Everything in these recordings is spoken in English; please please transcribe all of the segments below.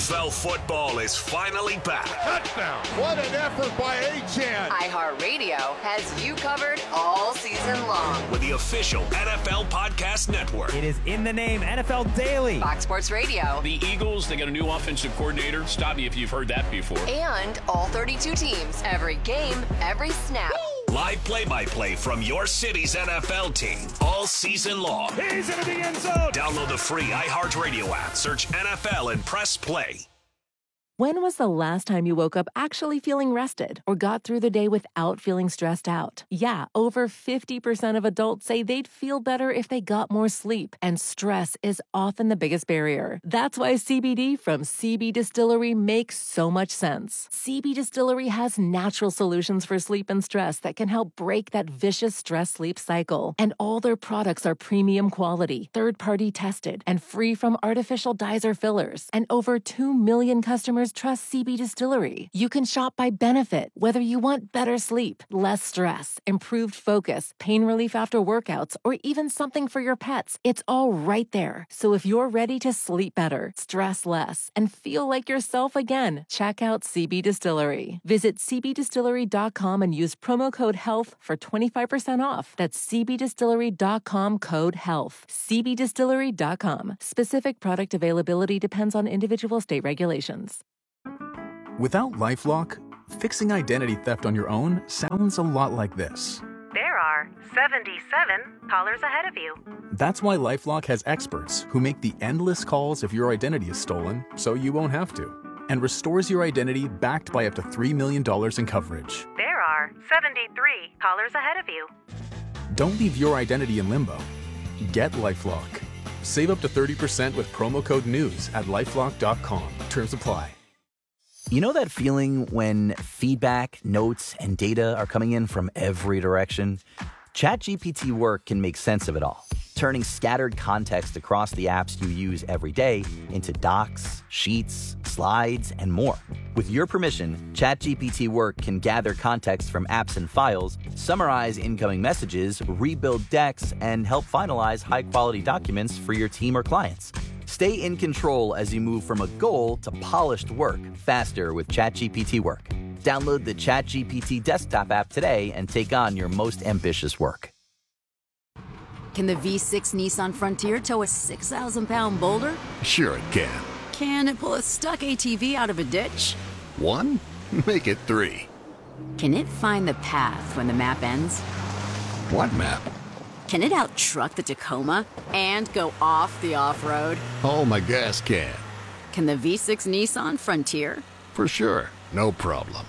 NFL football is finally back. Touchdown. What an effort by Achane. iHeartRadio has you covered all season long. With the official NFL Podcast Network. It is in the name, NFL Daily. Fox Sports Radio. The Eagles, they got a new offensive coordinator. Stop me if you've heard that before. And all 32 teams. Every game, every snap. Live play-by-play from your city's NFL team all season long. He's into the end zone. Download the free iHeartRadio app. Search NFL and press play. When was the last time you woke up actually feeling rested or got through the day without feeling stressed out? Yeah, over 50% of adults say they'd feel better if they got more sleep, and stress is often the biggest barrier. That's why CBD from CB Distillery makes so much sense. CB Distillery has natural solutions for sleep and stress that can help break that vicious stress-sleep cycle. And all their products are premium quality, third-party tested, and free from artificial dyes or fillers. And over 2 million customers trust CB Distillery. You can shop by benefit, whether you want better sleep, less stress, improved focus, pain relief after workouts, or even something for your pets. It's all right there. So if you're ready to sleep better, stress less, and feel like yourself again, check out CB Distillery. Visit cbdistillery.com and use promo code HEALTH for 25% off. That's cbdistillery.com, code HEALTH. cbdistillery.com. Specific product availability depends on individual state regulations. Without LifeLock, fixing identity theft on your own sounds a lot like this. There are 77 callers ahead of you. That's why LifeLock has experts who make the endless calls if your identity is stolen, so you won't have to, and restores your identity backed by up to $3 million in coverage. There are 73 callers ahead of you. Don't leave your identity in limbo. Get LifeLock. Save up to 30% with promo code NEWS at LifeLock.com. Terms apply. You know that feeling when feedback, notes, and data are coming in from every direction? ChatGPT Work can make sense of it all, turning scattered context across the apps you use every day into docs, sheets, slides, and more. With your permission, ChatGPT Work can gather context from apps and files, summarize incoming messages, rebuild decks, and help finalize high-quality documents for your team or clients. Stay in control as you move from a goal to polished work faster with ChatGPT Work. Download the ChatGPT desktop app today and take on your most ambitious work. Can the V6 Nissan Frontier tow a 6,000-pound boulder? Sure it can. Can it pull a stuck ATV out of a ditch? 1? Make it 3. Can it find the path when the map ends? What map? Can it out-truck the Tacoma and go off the off-road? Oh, my gas can. Can the V6 Nissan Frontier? For sure. No problem.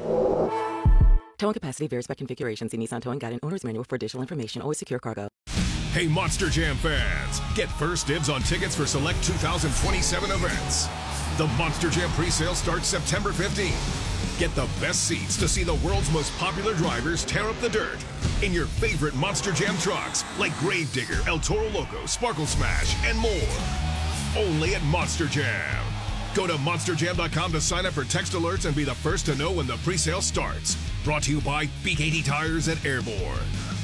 Towing capacity varies by configuration. See Nissan Towing Guide and Owner's Manual for additional information. Always secure cargo. Hey, Monster Jam fans. Get first dibs on tickets for select 2027 events. The Monster Jam presale starts September 15th. Get the best seats to see the world's most popular drivers tear up the dirt in your favorite Monster Jam trucks like Gravedigger, El Toro Loco, Sparkle Smash, and more. Only at Monster Jam. Go to monsterjam.com to sign up for text alerts and be the first to know when the presale starts. Brought to you by BKT Tires at Airborne.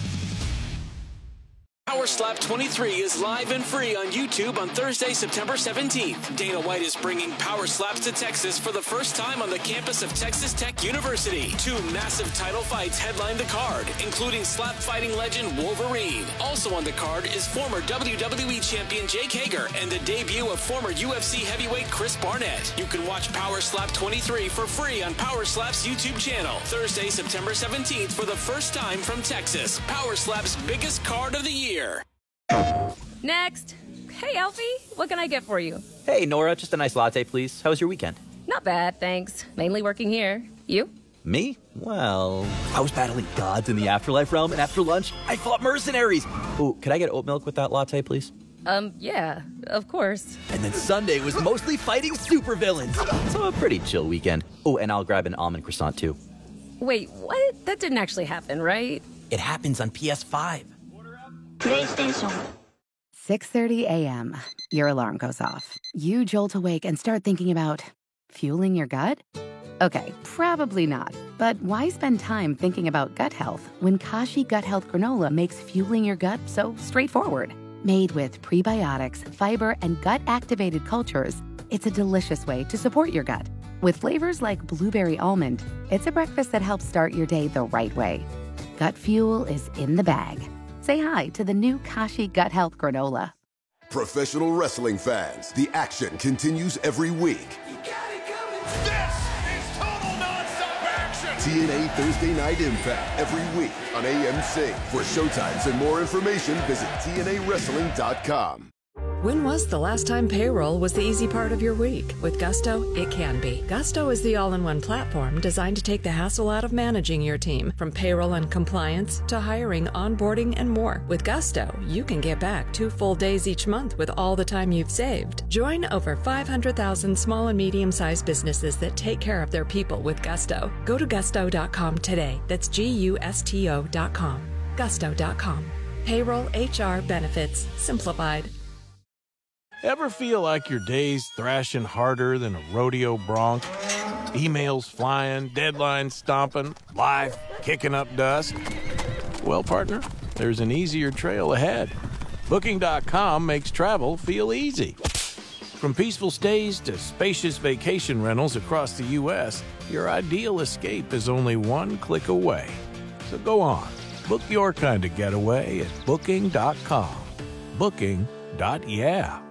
Power Slap 23 is live and free on YouTube on Thursday, September 17th. Dana White is bringing Power Slaps to Texas for the first time on the campus of Texas Tech University. 2 massive title fights headline the card, including slap fighting legend Wolverine. Also on the card is former WWE champion Jake Hager and the debut of former UFC heavyweight Chris Barnett. You can watch Power Slap 23 for free on Power Slap's YouTube channel. Thursday, September 17th for the first time from Texas. Power Slap's biggest card of the year. Next. Hey, Alfie, what can I get for you? Hey, Nora, just a nice latte, please. How was your weekend? Not bad, thanks. Mainly working here. You? Me? Well, I was battling gods in the afterlife realm, and after lunch, I fought mercenaries. Oh, could I get oat milk with that latte, please? Yeah, of course. And then Sunday was mostly fighting supervillains. So a pretty chill weekend. Oh, and I'll grab an almond croissant, too. Wait, what? That didn't actually happen, right? It happens on PS5. PlayStation. 6:30 a.m. Your alarm goes off. You jolt awake and start thinking about fueling your gut? Okay, probably not. But why spend time thinking about gut health when Kashi Gut Health Granola makes fueling your gut so straightforward? Made with prebiotics, fiber, and gut-activated cultures, it's a delicious way to support your gut. With flavors like blueberry almond, it's a breakfast that helps start your day the right way. Gut Fuel is in the bag. Say hi to the new Kashi Gut Health Granola. Professional wrestling fans, the action continues every week. This is total nonstop action. TNA Thursday Night Impact every week on AMC. For showtimes and more information, visit TNAWrestling.com. When was the last time payroll was the easy part of your week? With Gusto, it can be. Gusto is the all-in-one platform designed to take the hassle out of managing your team, from payroll and compliance to hiring, onboarding, and more. With Gusto, you can get back 2 full days each month with all the time you've saved. Join over 500,000 small and medium-sized businesses that take care of their people with Gusto. Go to gusto.com today. That's GUSTO.com. Gusto.com. Payroll, HR, benefits, simplified. Ever feel like your day's thrashing harder than a rodeo bronc? Emails flying, deadlines stomping, life kicking up dust? Well, partner, there's an easier trail ahead. Booking.com makes travel feel easy. From peaceful stays to spacious vacation rentals across the U.S., your ideal escape is only one click away. So go on, book your kind of getaway at Booking.com. Booking.yeah.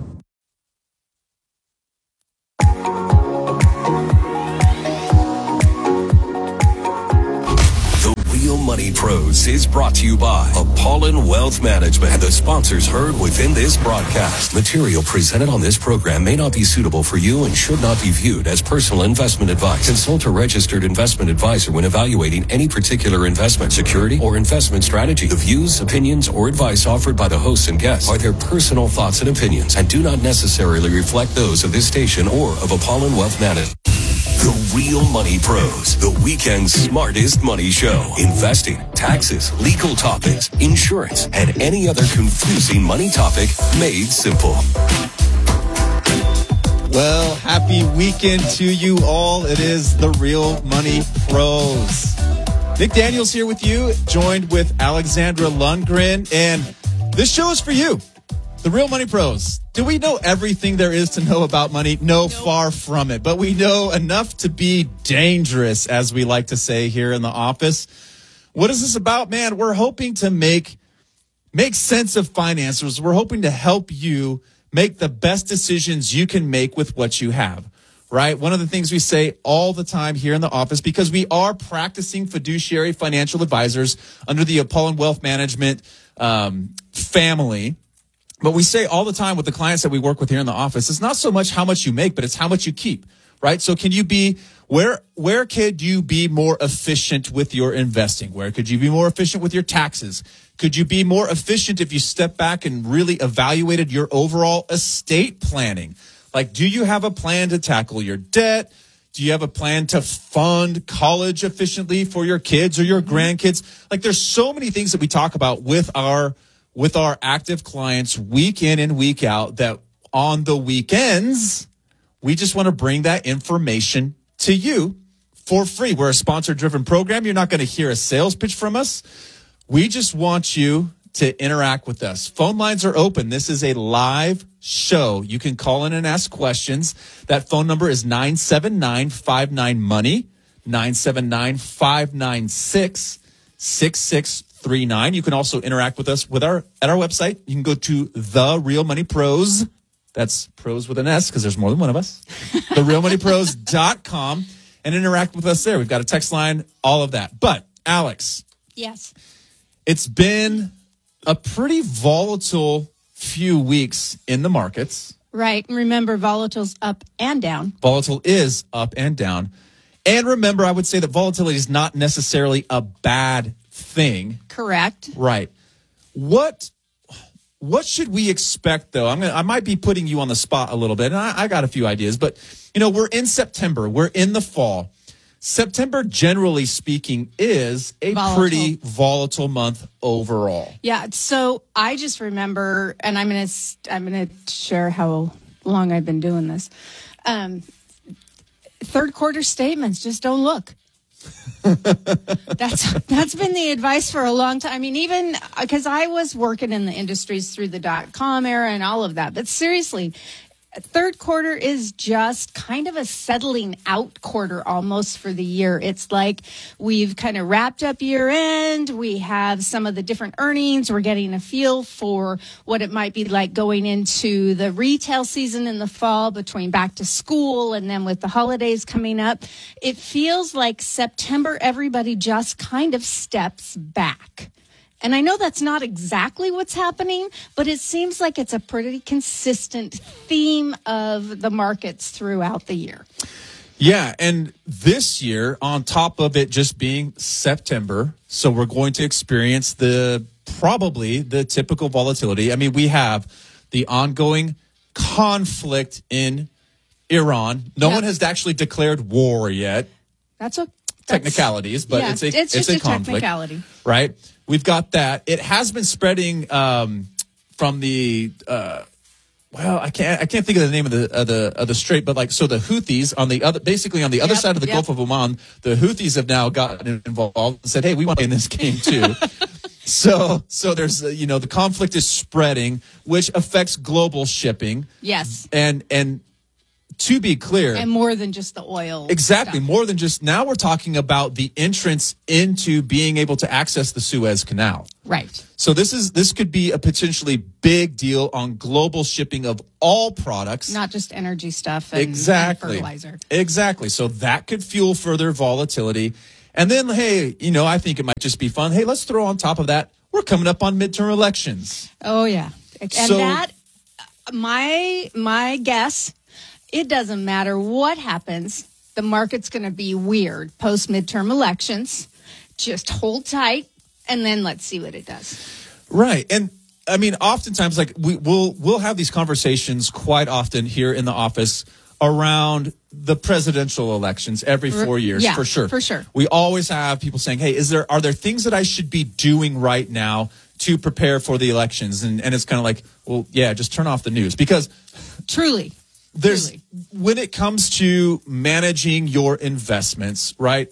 Real Money Pros is brought to you by Apollon Wealth Management and the sponsors heard within this broadcast. Material presented on this program may not be suitable for you and should not be viewed as personal investment advice. Consult a registered investment advisor when evaluating any particular investment, security, or investment strategy. The views, opinions, or advice offered by the hosts and guests are their personal thoughts and opinions and do not necessarily reflect those of this station or of Apollon Wealth Management. The Real Money Pros, the weekend's smartest money show. Investing, taxes, legal topics, insurance, and any other confusing money topic made simple. Well, happy weekend to you all. It is the Real Money Pros. Nick Daniels here with you, joined with Alexandra Lundgren, and this show is for you. The Real Money Pros. Do we know everything there is to know about money? No, far from it. But we know enough to be dangerous, as we like to say here in the office. What is this about, man? We're hoping to make sense of finances. We're hoping to help you make the best decisions you can make with what you have, right? One of the things we say all the time here in the office, because we are practicing fiduciary financial advisors under the Apollon Wealth Management family. But we say all the time with the clients that we work with here in the office, it's not so much how much you make, but it's how much you keep, right? So can you be, where could you be more efficient with your investing? Where could you be more efficient with your taxes? Could you be more efficient if you step back and really evaluated your overall estate planning? Like, do you have a plan to tackle your debt? Do you have a plan to fund college efficiently for your kids or your grandkids? Like, there's so many things that we talk about with our active clients week in and week out, that on the weekends, we just want to bring that information to you for free. We're a sponsor-driven program. You're not going to hear a sales pitch from us. We just want you to interact with us. Phone lines are open. This is a live show. You can call in and ask questions. That phone number is 979-59-MONEY, 979-596-6639. You can also interact with us at our website. You can go to The Real Money Pros. That's pros with an S, because there's more than one of us. TheRealMoneyPros.com, and interact with us there. We've got a text line, all of that. But Alex. Yes. It's been a pretty volatile few weeks in the markets. Right. Remember, volatile's up and down. Volatile is up and down. And remember, I would say that volatility is not necessarily a bad thing. Correct. Right. What should we expect, though? I might be putting you on the spot a little bit, and I got a few ideas, but we're in September. We're in the fall. September, generally speaking, is a pretty volatile month overall. Yeah. So I just remember, and I'm gonna share how long I've been doing this. Third quarter statements, just don't look. That's been the advice for a long time. I mean, even because I was working in the industries through the .com era and all of that. But seriously, third quarter is just kind of a settling out quarter almost for the year. It's like we've kind of wrapped up year end. We have some of the different earnings. We're getting a feel for what it might be like going into the retail season in the fall between back to school and then with the holidays coming up. It feels like September, everybody just kind of steps back. And I know that's not exactly what's happening, but it seems like it's a pretty consistent theme of the markets throughout the year. Yeah, and this year, on top of it just being September, so we're going to experience probably the typical volatility. I mean, we have the ongoing conflict in Iran. No one has actually declared war yet. That's technicalities, but yeah, it's a conflict, technicality, right? We've got that. It has been spreading from the I can't think of the name of the strait, but like so the Houthis on the other side of the Gulf of Oman, the Houthis have now gotten involved and said, "Hey, we want to be in this game too." So there's the conflict is spreading, which affects global shipping. Yes, and to be clear, and more than just the oil. Exactly. Stuff. More than just now we're talking about the entrance into being able to access the Suez Canal. Right. So this could be a potentially big deal on global shipping of all products. Not just energy stuff and, exactly. and fertilizer. Exactly. So that could fuel further volatility. And then, hey, I think it might just be fun. Hey, let's throw on top of that, we're coming up on midterm elections. Oh, yeah. And that, my guess, it doesn't matter what happens. The market's going to be weird post-midterm elections. Just hold tight, and then let's see what it does. Right. And, I mean, oftentimes, like, we'll have these conversations quite often here in the office around the presidential elections every 4 years, yeah, for sure. For sure. We always have people saying, hey, are there things that I should be doing right now to prepare for the elections? And it's kind of like, well, yeah, just turn off the news. Because Truly. When it comes to managing your investments, right?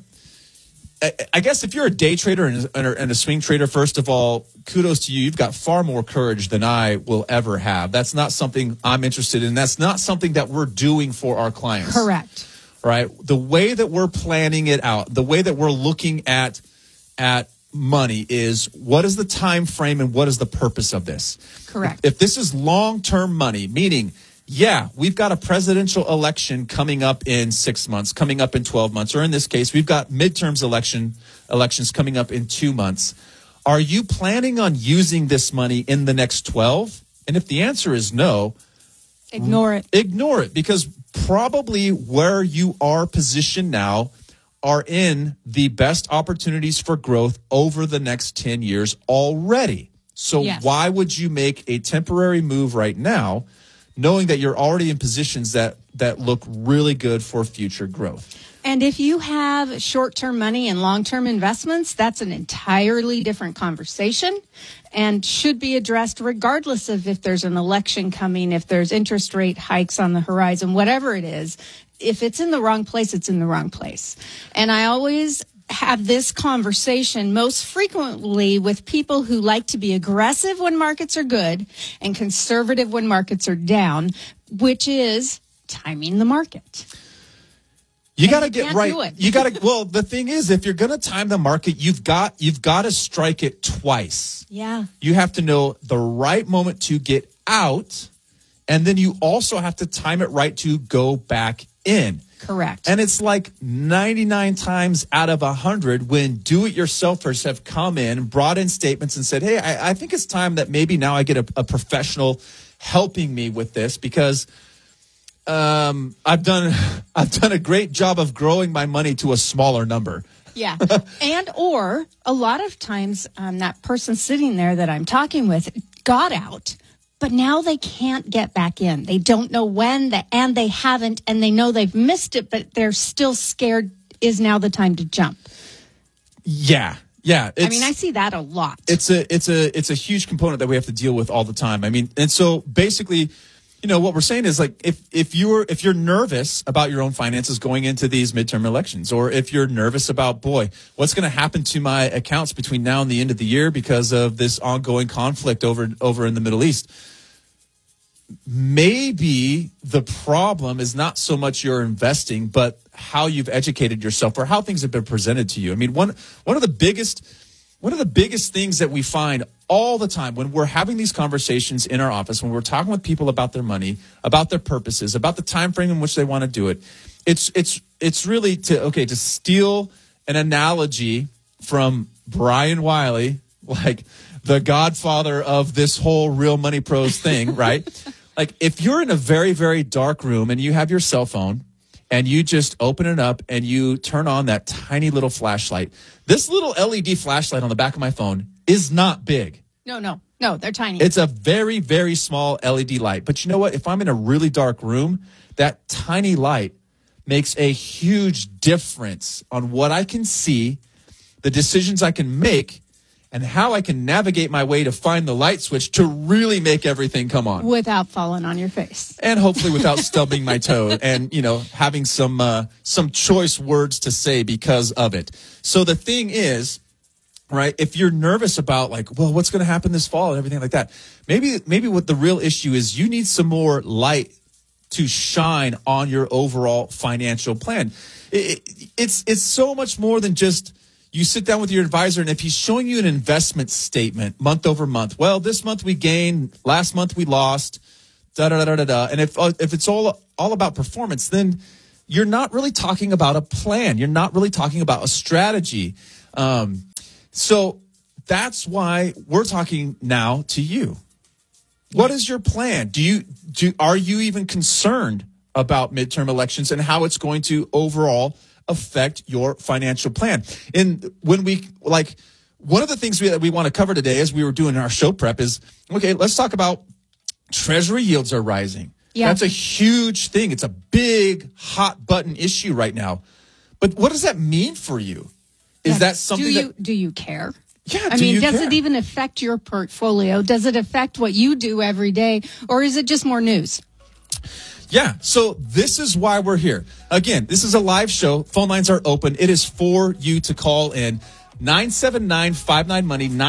I guess if you're a day trader and a swing trader, first of all, kudos to you. You've got far more courage than I will ever have. That's not something I'm interested in. That's not something that we're doing for our clients. Correct. Right? The way that we're planning it out, the way that we're looking at money is what is the time frame and what is the purpose of this? Correct. If this is long-term money, meaning yeah, we've got a presidential election coming up in 6 months, coming up in 12 months, or in this case, we've got midterms elections coming up in 2 months. Are you planning on using this money in the next 12? And if the answer is no, ignore it. Ignore it, because probably where you are positioned now are in the best opportunities for growth over the next 10 years already. So Why would you make a temporary move right now, knowing that you're already in positions that look really good for future growth? And if you have short-term money and long-term investments, that's an entirely different conversation and should be addressed regardless of if there's an election coming, if there's interest rate hikes on the horizon, whatever it is. If it's in the wrong place, it's in the wrong place. And I always have this conversation most frequently with people who like to be aggressive when markets are good and conservative when markets are down, which is timing the market. You got to get right. You got to. Well, the thing is, if you're going to time the market, you've got to strike it twice. Yeah. You have to know the right moment to get out, and then you also have to time it right to go back in. Correct. And it's like 99 times out of 100 when do-it-yourselfers have come in, brought in statements and said, hey, I think it's time that maybe now I get a professional helping me with this because I've done a great job of growing my money to a smaller number. Yeah. And or a lot of times that person sitting there that I'm talking with got out. But now they can't get back in. They don't know when, and they haven't, and they know they've missed it, but they're still scared. Is now the time to jump? Yeah. I mean, I see that a lot. It's a huge component that we have to deal with all the time. I mean, and so basically, what we're saying is like if you're nervous about your own finances going into these midterm elections, or if you're nervous about, what's going to happen to my accounts between now and the end of the year because of this ongoing conflict over in the Middle East, maybe the problem is not so much your investing, but how you've educated yourself or how things have been presented to you. I mean, one of the biggest things that we find all the time when we're having these conversations in our office, when we're talking with people about their money, about their purposes, about the time frame in which they want to do it, it's really to steal an analogy from Brian Wiley, like the godfather of this whole Real Money Pros thing, right? Like if you're in a very, very dark room and you have your cell phone and you just open it up and you turn on that tiny little flashlight. This little LED flashlight on the back of my phone is not big. No, they're tiny. It's a very, very small LED light. But you know what? If I'm in a really dark room, that tiny light makes a huge difference on what I can see, the decisions I can make, and how I can navigate my way to find the light switch to really make everything come on. Without falling on your face. And hopefully without stubbing my toe and, having some choice words to say because of it. So the thing is, right, if you're nervous about what's going to happen this fall and everything like that, maybe what the real issue is, you need some more light to shine on your overall financial plan. It's so much more than just you sit down with your advisor, and if he's showing you an investment statement month over month, well, this month we gained, last month we lost, and if it's all about performance, then you're not really talking about a plan. You're not really talking about a strategy. So that's why we're talking now to you. What is your plan? Are you even concerned about midterm elections and how it's going to overall affect your financial plan? And when one of the things that we want to cover today as we were doing our show prep is, okay, let's talk about Treasury yields are rising. Yeah. That's a huge thing. It's a big hot button issue right now. But what does that mean for you? Is that something do you care? Yeah, does it even affect your portfolio? Does it affect what you do every day? Or is it just more news? Yeah, so this is why we're here. Again, this is a live show. Phone lines are open. It is for you to call in. 979-59-MONEY,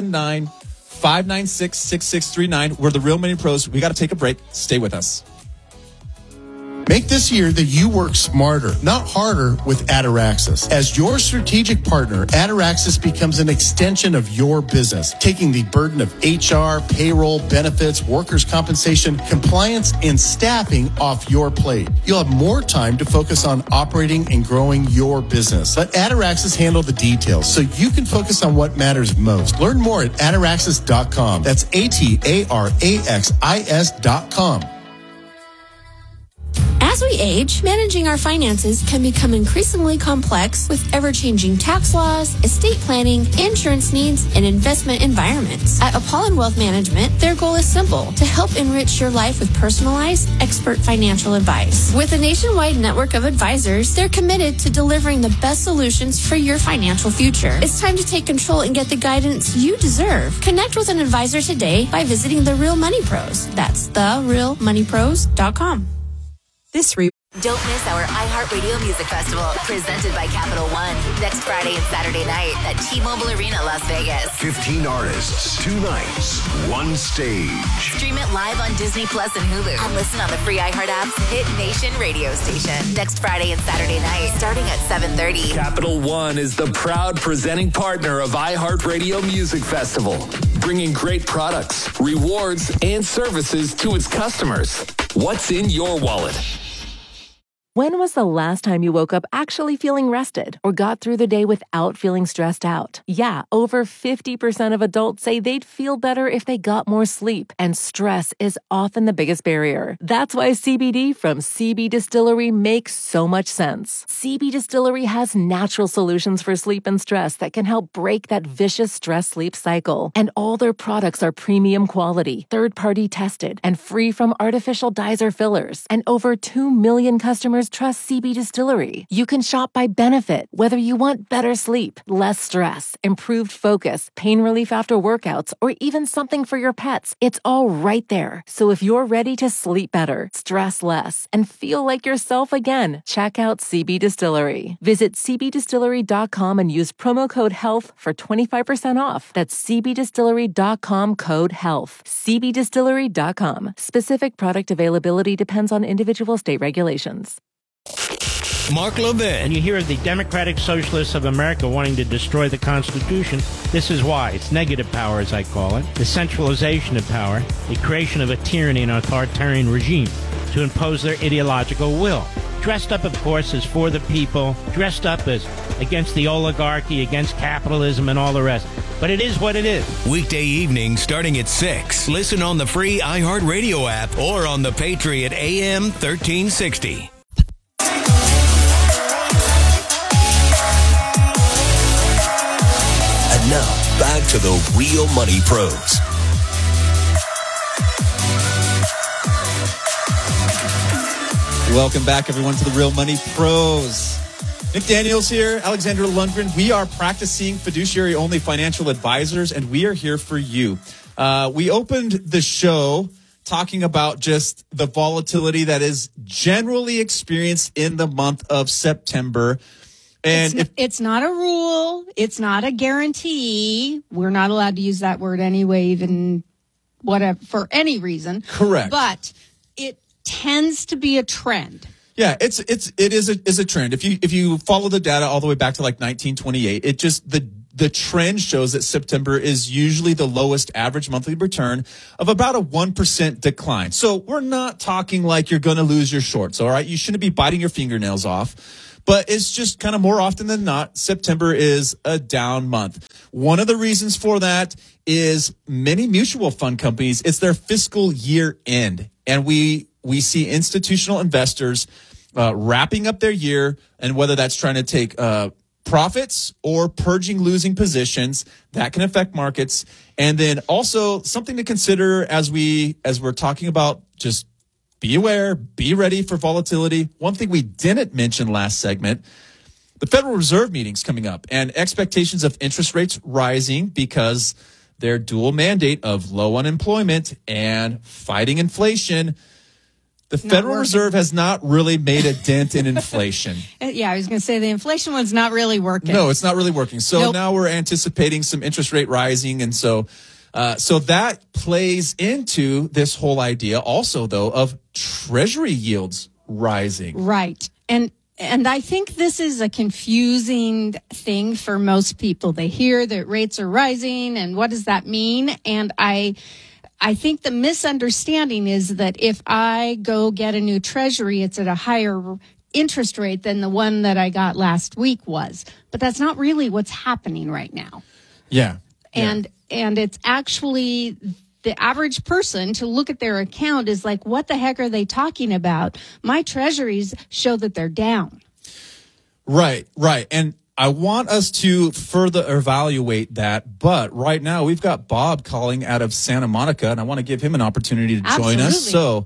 979-596-6639. We're the Real Money Pros. We got to take a break. Stay with us. Make this year that you work smarter, not harder with Ataraxis. As your strategic partner, Ataraxis becomes an extension of your business, taking the burden of HR, payroll, benefits, workers' compensation, compliance, and staffing off your plate. You'll have more time to focus on operating and growing your business. Let Ataraxis handle the details so you can focus on what matters most. Learn more at Ataraxis.com. That's Ataraxis.com. As we age, managing our finances can become increasingly complex with ever-changing tax laws, estate planning, insurance needs, and investment environments. At Apollon Wealth Management, their goal is simple: to help enrich your life with personalized, expert financial advice. With a nationwide network of advisors, they're committed to delivering the best solutions for your financial future. It's time to take control and get the guidance you deserve. Connect with an advisor today by visiting The Real Money Pros. That's TheRealMoneyPros.com. Don't miss our iHeartRadio Music Festival, presented by Capital One, next Friday and Saturday night at T-Mobile Arena, Las Vegas. 15 artists, 2 nights, 1 stage. Stream it live on Disney Plus and Hulu, and listen on the free iHeart app's Hit Nation radio station. Next Friday and Saturday night, starting at 7:30. Capital One is the proud presenting partner of iHeartRadio Music Festival, bringing great products, rewards, and services to its customers. What's in your wallet? When was the last time you woke up actually feeling rested or got through the day without feeling stressed out? Yeah, over 50% of adults say they'd feel better if they got more sleep, and stress is often the biggest barrier. That's why CBD from CB Distillery makes so much sense. CB Distillery has natural solutions for sleep and stress that can help break that vicious stress-sleep cycle. And all their products are premium quality, third-party tested, and free from artificial dyes or fillers. And over 2 million customers just trust CB Distillery. You can shop by benefit, whether you want better sleep, less stress, improved focus, pain relief after workouts, or even something for your pets. It's all right there. So if you're ready to sleep better, stress less, and feel like yourself again, check out CB Distillery. Visit cbdistillery.com and use promo code HEALTH for 25% off. That's cbdistillery.com, code HEALTH. cbdistillery.com. Specific product availability depends on individual state regulations. Mark Levin. And you hear the Democratic Socialists of America wanting to destroy the Constitution. This is why. It's negative power, as I call it. The centralization of power. The creation of a tyranny and authoritarian regime to impose their ideological will. Dressed up, of course, as for the people. Dressed up as against the oligarchy, against capitalism, and all the rest. But it is what it is. Weekday evenings starting at 6. Listen on the free iHeartRadio app or on the Patriot AM 1360. And now, back to the Real Money Pros. Welcome back, everyone, to the Real Money Pros. Nick Daniels here, Alexandra Lundgren. We are practicing fiduciary-only financial advisors, and we are here for you. We opened the show talking about just the volatility that is generally experienced in the month of September. And it's not a rule. It's not a guarantee. We're not allowed to use that word anyway, even whatever, for any reason. Correct. But it tends to be a trend. Yeah, it is a trend. If you follow the data all the way back to like 1928, it just the trend shows that September is usually the lowest average monthly return of about a 1% decline. So we're not talking like you're going to lose your shorts, all right? You shouldn't be biting your fingernails off. But it's just kind of more often than not, September is a down month. One of the reasons for that is many mutual fund companies, it's their fiscal year end. And we see institutional investors wrapping up their year, and whether that's trying to take profits or purging losing positions, that can affect markets. And then also something to consider as we're talking about just be aware, be ready for volatility. One thing we didn't mention last segment, the Federal Reserve meeting's coming up and expectations of interest rates rising because their dual mandate of low unemployment and fighting inflation. The Federal Reserve has not really made a dent in inflation. Yeah, I was going to say the inflation one's not really working. No, it's not really working. So now we're anticipating some interest rate rising. And so that plays into this whole idea also, though, of Treasury yields rising. Right. And I think this is a confusing thing for most people. They hear that rates are rising, and what does that mean? And I think the misunderstanding is that if I go get a new Treasury, it's at a higher interest rate than the one that I got last week was. But that's not really what's happening right now. Yeah. And it's actually the average person to look at their account is like, what the heck are they talking about? My treasuries show that they're down. Right. And I want us to further evaluate that, but right now we've got Bob calling out of Santa Monica, and I want to give him an opportunity to join us. So,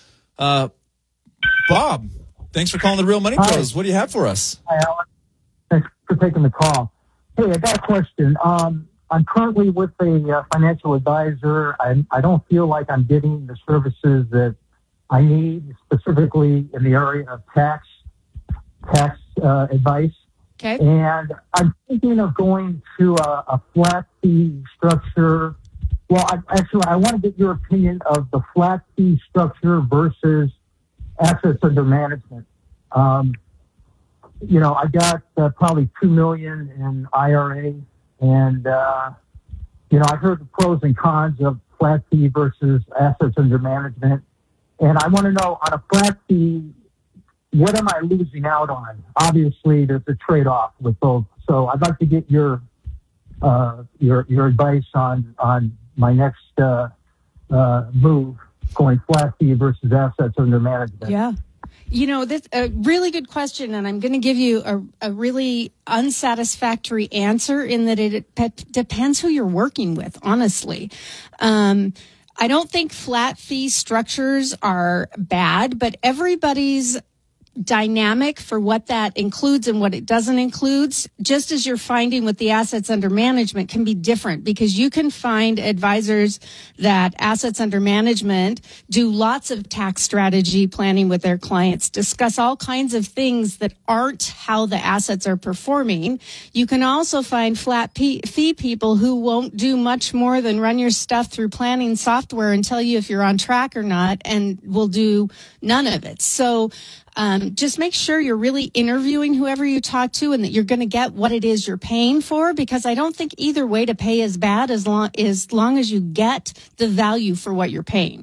Bob, thanks for calling the Real Money Pros. What do you have for us? Hi, Alex. Thanks for taking the call. Hey, I got a question. I'm currently with a financial advisor. I don't feel like I'm getting the services that I need, specifically in the area of tax advice. Okay. And I'm thinking of going to a flat fee structure. Well, I want to get your opinion of the flat fee structure versus assets under management. I got probably $2 million in IRA. And, I heard the pros and cons of flat fee versus assets under management. And I want to know, on a flat fee, what am I losing out on? Obviously, there's a trade-off with both. So I'd like to get your advice on my next move, going flat fee versus assets under management. Yeah. This a really good question, and I'm going to give you a really unsatisfactory answer in that it depends who you're working with, honestly. I don't think flat fee structures are bad, but everybody's dynamic for what that includes and what it doesn't include, just as you're finding with the assets under management, can be different, because you can find advisors that assets under management do lots of tax strategy planning with their clients, discuss all kinds of things that aren't how the assets are performing. You can also find flat fee people who won't do much more than run your stuff through planning software and tell you if you're on track or not, and will do none of it. So just make sure you're really interviewing whoever you talk to, and that you're going to get what it is you're paying for, because I don't think either way to pay is bad as long as you get the value for what you're paying.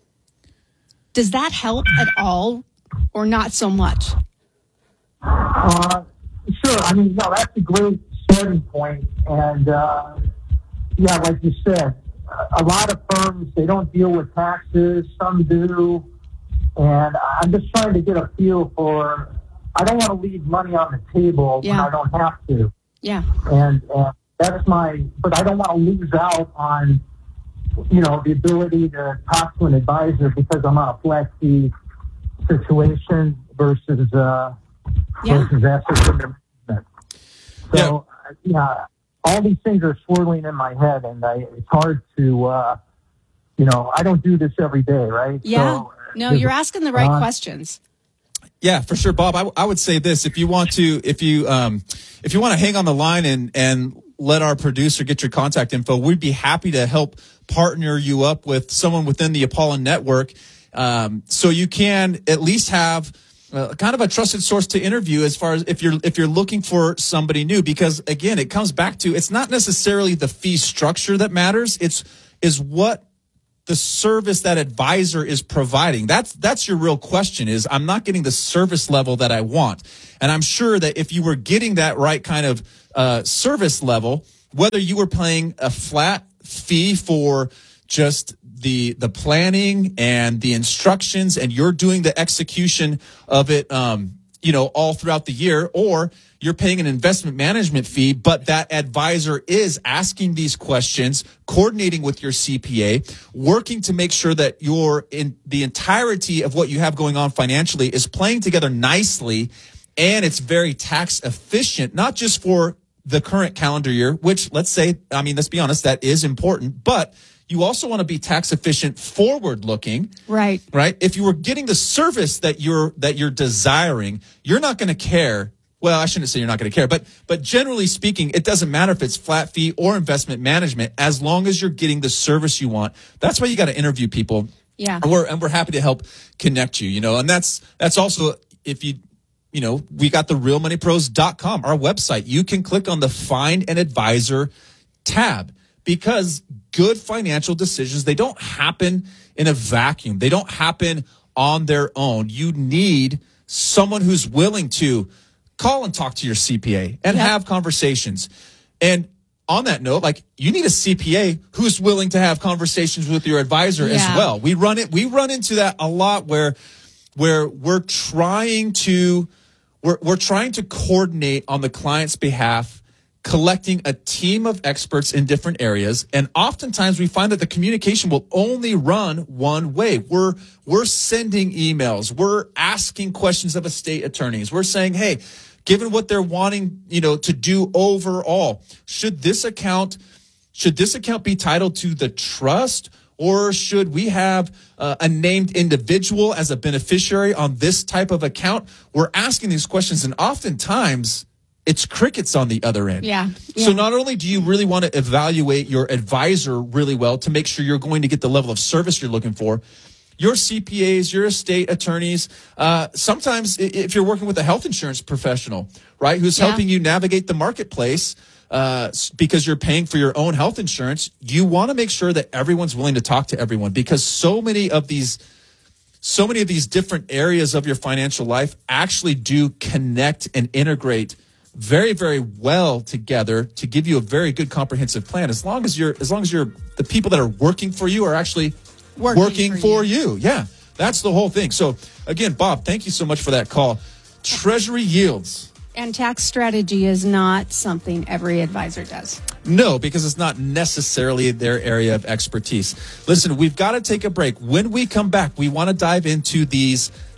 Does that help at all, or not so much? Sure. I mean, no, that's a great starting point. And, yeah, like you said, a lot of firms, they don't deal with taxes. Some do. And I'm just trying to get a feel for, I don't want to leave money on the table when I don't have to. Yeah. And that's but I don't want to lose out on, the ability to talk to an advisor because I'm on a flat fee situation versus assets under management. So, all these things are swirling in my head, and it's hard to, I don't do this every day, right? Yeah. So, no, you're asking the right questions. Yeah, for sure, Bob. I would say this: if you want to hang on the line and let our producer get your contact info, we'd be happy to help partner you up with someone within the Apollon network, so you can at least have kind of a trusted source to interview as far as if you're looking for somebody new. Because again, it comes back to, it's not necessarily the fee structure that matters; is what the service that advisor is providing. That's your real question, is I'm not getting the service level that I want. And I'm sure that if you were getting that right kind of service level, whether you were paying a flat fee for just the planning and the instructions, and you're doing the execution of it, all throughout the year, or you're paying an investment management fee, but that advisor is asking these questions, coordinating with your CPA, working to make sure that the entirety of what you have going on financially is playing together nicely, and it's very tax efficient, not just for the current calendar year, which let's be honest, that is important, but you also want to be tax efficient forward looking. Right. If you were getting the service that you're desiring, you're not going to care. Well, I shouldn't say you're not going to care, but generally speaking, it doesn't matter if it's flat fee or investment management, as long as you're getting the service you want. That's why you got to interview people. Yeah. And we're happy to help connect you, and that's also, if we got the realmoneypros.com, our website. You can click on the Find an Advisor tab, because good financial decisions, they don't happen in a vacuum. They don't happen on their own. You need someone who's willing to call and talk to your CPA and have conversations. And on that note, you need a CPA who's willing to have conversations with your advisor as well. We run into that a lot where we're trying to coordinate on the client's behalf, collecting a team of experts in different areas. And oftentimes we find that the communication will only run one way. We're sending emails. We're asking questions of estate attorneys. We're saying, hey, given what they're wanting, to do overall, should this account be titled to the trust, or should we have a named individual as a beneficiary on this type of account? We're asking these questions, and oftentimes it's crickets on the other end. Yeah. So not only do you really want to evaluate your advisor really well to make sure you're going to get the level of service you're looking for, your CPAs, your estate attorneys, sometimes if you're working with a health insurance professional, right, who's helping you navigate the marketplace, because you're paying for your own health insurance, you want to make sure that everyone's willing to talk to everyone, because so many of these different areas of your financial life actually do connect and integrate very, very well together to give you a very good comprehensive plan, as long as the people that are working for you are actually working for you. Yeah, that's the whole thing. So again, Bob, thank you so much for that call. Treasury yields. And tax strategy is not something every advisor does. No, because it's not necessarily their area of expertise. Listen, we've got to take a break. When we come back, we want to dive into these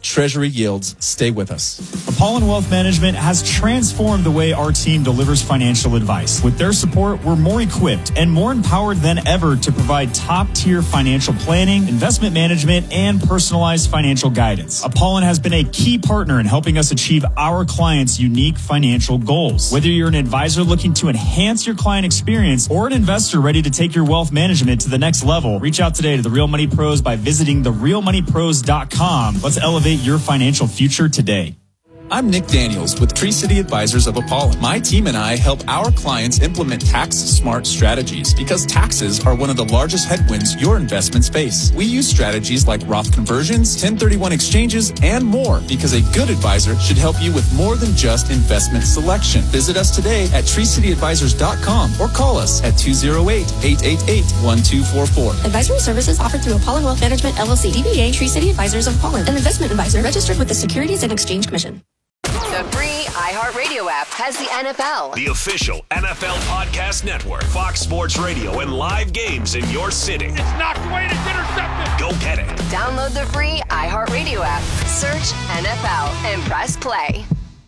Treasury yields. Stay with us. Apollon Wealth Management has transformed the way our team delivers financial advice. With their support, we're more equipped and more empowered than ever to provide top-tier financial planning, investment management, and personalized financial guidance. Apollon has been a key partner in helping us achieve our clients' unique financial goals. Whether you're an advisor looking to enhance your client experience or an investor ready to take your wealth management to the next level, reach out today to The Real Money Pros by visiting therealmoneypros.com. Let's elevate your financial future today. I'm Nick Daniels with Tree City Advisors of Apollon. My team and I help our clients implement tax-smart strategies because taxes are one of the largest headwinds your investments face. We use strategies like Roth conversions, 1031 exchanges, and more because a good advisor should help you with more than just investment selection. Visit us today at treecityadvisors.com or call us at 208-888-1244. Advisory services offered through Apollon Wealth Management, LLC, DBA Tree City Advisors of Apollon, an investment advisor registered with the Securities and Exchange Commission. The free iHeartRadio app has the NFL, the official NFL podcast network, Fox Sports Radio, and live games in your city. It's knocked away, it's intercepted. Go get it. Download the free iHeartRadio app, search NFL, and press play.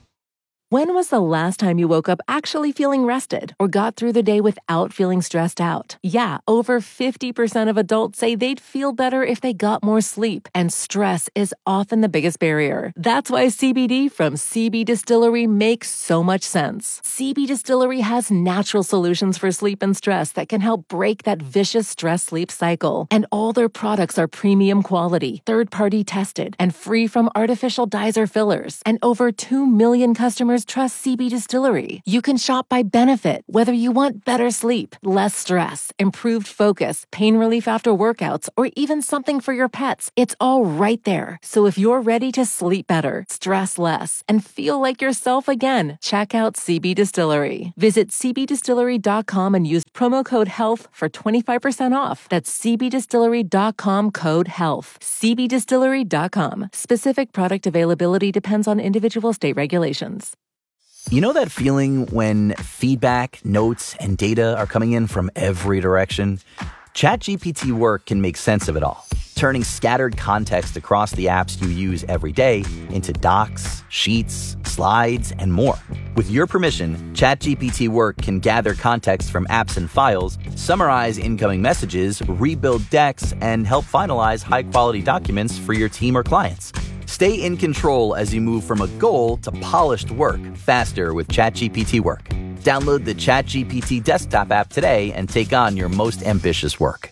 When was the last time you woke up actually feeling rested or got through the day without feeling stressed out? Yeah, over 50% of adults say they'd feel better if they got more sleep, and stress is often the biggest barrier. That's why CBD from CB Distillery makes so much sense. CB Distillery has natural solutions for sleep and stress that can help break that vicious stress-sleep cycle. And all their products are premium quality, third-party tested, and free from artificial dyes or fillers. And over 2 million customers trust CB Distillery. You can shop by benefit, whether you want better sleep, less stress, improved focus, pain relief after workouts, or even something for your pets. It's all right there. So if you're ready to sleep better, stress less, and feel like yourself again, check out CB Distillery. Visit cbdistillery.com and use promo code HEALTH for 25% off. That's cbdistillery.com, code HEALTH. cbdistillery.com. Specific product availability depends on individual state regulations. You know that feeling when feedback, notes, and data are coming in from every direction? ChatGPT Work can make sense of it all, turning scattered context across the apps you use every day into docs, sheets, slides, and more. With your permission, ChatGPT Work can gather context from apps and files, summarize incoming messages, rebuild decks, and help finalize high-quality documents for your team or clients. Stay in control as you move from a goal to polished work faster with ChatGPT Work. Download the ChatGPT desktop app today and take on your most ambitious work.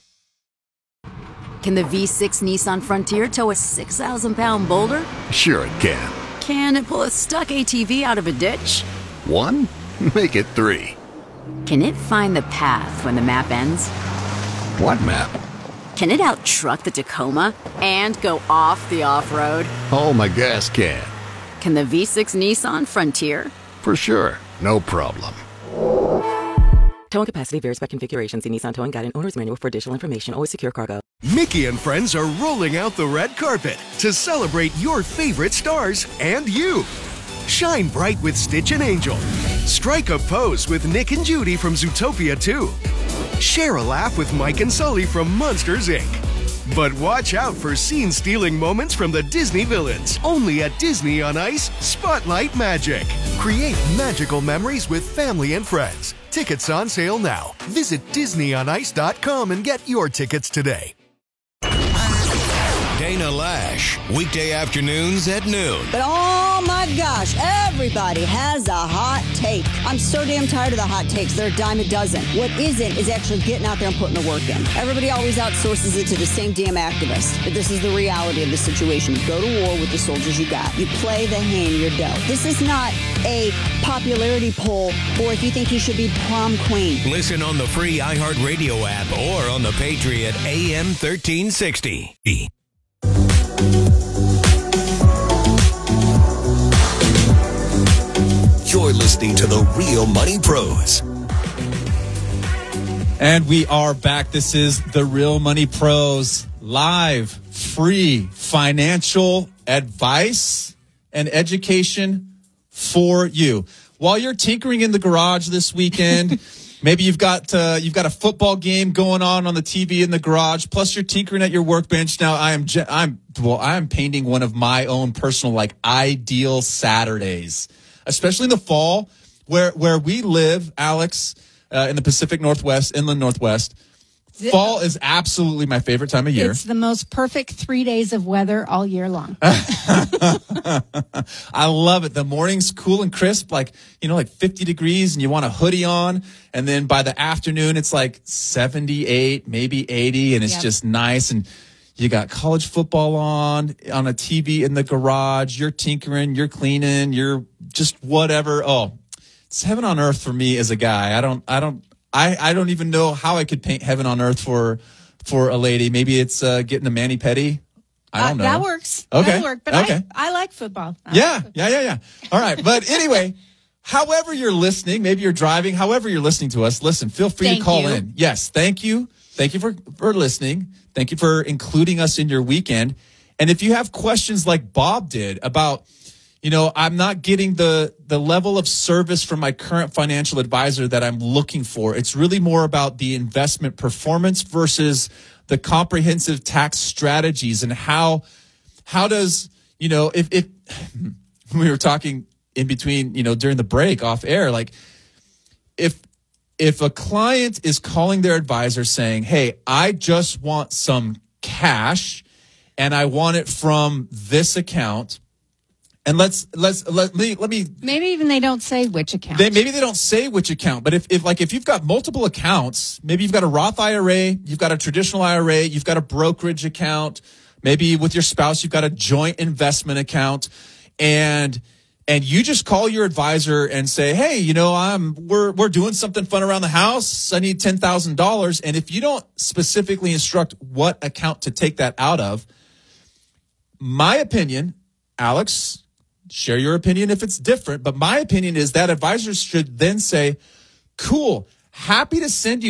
Can the V6 Nissan Frontier tow a 6,000-pound boulder? Sure it can. Can it pull a stuck ATV out of a ditch? 1? Make it 3. Can it find the path when the map ends? What map? Can it out-truck the Tacoma and go off the off-road? Oh, my gas can. Can the V6 Nissan Frontier? For sure. No problem. Towing capacity varies by configuration. See Nissan Towing Guide and Owner's Manual for additional information. Always secure cargo. Mickey and friends are rolling out the red carpet to celebrate your favorite stars and you. Shine bright with Stitch and Angel. Strike a pose with Nick and Judy from Zootopia 2. Share a laugh with Mike and Sully from Monsters, Inc. But watch out for scene-stealing moments from the Disney villains. Only at Disney on Ice Spotlight Magic. Create magical memories with family and friends. Tickets on sale now. Visit DisneyOnIce.com and get your tickets today. Dana Lash, weekday afternoons at noon. But oh my gosh, everybody has a hot take. I'm so damn tired of the hot takes. They're a dime a dozen. What isn't is actually getting out there and putting the work in. Everybody always outsources it to the same damn activists. But this is the reality of the situation. You go to war with the soldiers you got. You play the hand you're dealt. This is not a popularity poll or if you think you should be prom queen. Listen on the free iHeartRadio app or on the Patriot AM 1360. You're listening to The Real Money Pros. And we are back. This is The Real Money Pros, live, free financial advice and education for you. While you're tinkering in the garage this weekend, Maybe you've got a football game going on the TV in the garage. Plus, you're tinkering at your workbench. Now, I am painting one of my own personal ideal Saturdays, especially in the fall, where we live, Alex, in the Pacific Northwest, inland Northwest. Fall is absolutely my favorite time of year. It's the most perfect 3 days of weather all year long. I love it. The morning's cool and crisp, like 50 degrees, and you want a hoodie on. And then by the afternoon, it's like 78, maybe 80, and it's just nice. And you got college football on a TV in the garage. You're tinkering, you're cleaning, you're just whatever. Oh, it's heaven on earth for me as a guy. I don't even know how I could paint heaven on earth for a lady. Maybe it's getting a mani-pedi. I don't know. That works. Okay. That'll work. But okay. I like football. Yeah. All right. But anyway, however you're listening, maybe you're driving, however you're listening to us, listen, feel free to call in. Yes. Thank you. Thank you for listening. Thank you for including us in your weekend. And if you have questions like Bob did about, I'm not getting the level of service from my current financial advisor that I'm looking for. It's really more about the investment performance versus the comprehensive tax strategies and how does, if we were talking in between, during the break off air, like if a client is calling their advisor saying, hey, I just want some cash and I want it from this account. And let me. Maybe even they don't say which account. Maybe they don't say which account. But if you've got multiple accounts, maybe you've got a Roth IRA, you've got a traditional IRA, you've got a brokerage account, maybe with your spouse you've got a joint investment account, and you just call your advisor and say, hey, we're doing something fun around the house. I need $10,000, and if you don't specifically instruct what account to take that out of, my opinion, Alex. Share your opinion if it's different, but my opinion is that advisors should then say, cool, happy to send you